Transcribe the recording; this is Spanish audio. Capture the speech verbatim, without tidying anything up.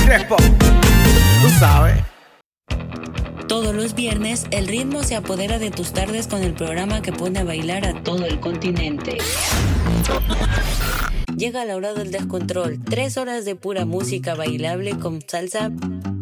Crespo, tú sabes. Todos los viernes, el ritmo se apodera de tus tardes con el programa que pone a bailar a todo el continente. Llega la hora del descontrol, tres horas de pura música bailable con salsa,